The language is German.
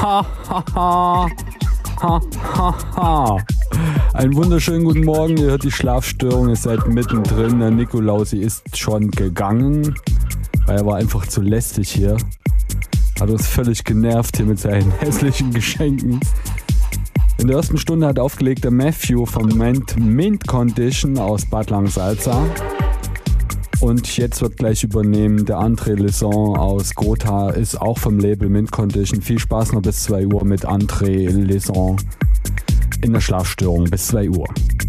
Ha, ha, ha. Ha, ha, ha. Einen wunderschönen guten Morgen, ihr hört die Schlafstörung, ihr seid mittendrin. Der Nikolausi ist schon gegangen, weil er war einfach zu lästig hier. Hat uns völlig genervt hier mit seinen hässlichen Geschenken. In der ersten Stunde hat aufgelegt der Matthew vom Mint Condition aus Bad Langensalza. Und jetzt wird gleich übernehmen der André Leson aus Gotha, ist auch vom Label Mint Condition. Viel Spaß noch bis 2 Uhr mit André Leson in der Schlafstörung bis 2 Uhr.